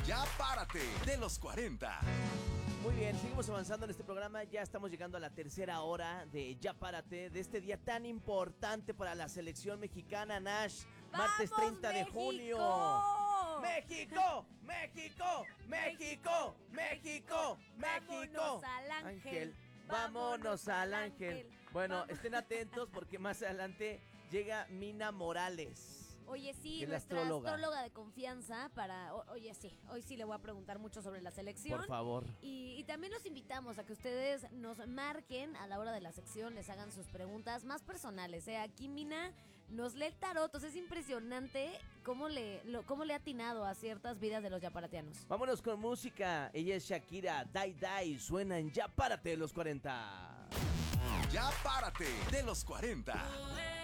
Ya párate de los 40. Muy bien, seguimos avanzando en este programa. Ya estamos llegando a la tercera hora de Ya Párate, de este día tan importante para la selección mexicana, Nash. Martes 30 de junio. ¡México! ¡México! ¡México! ¡México! ¡México! Vámonos al ángel. Vámonos al ángel. Bueno, Vamos. estén atentos porque más adelante llega Mina Morales. Oye, sí, Que es la nuestra astróloga. astróloga de confianza oye, sí, hoy sí le voy a preguntar mucho sobre la selección. Por favor. Y también los invitamos a que ustedes nos marquen a la hora de la sección, les hagan sus preguntas más personales. Aquí Mina nos lee el tarot, entonces es impresionante cómo le ha atinado a ciertas vidas de los yaparatianos. Vámonos con música. Ella es Shakira. Die Die. Suena en Ya Párate de los 40. Ya párate de los 40.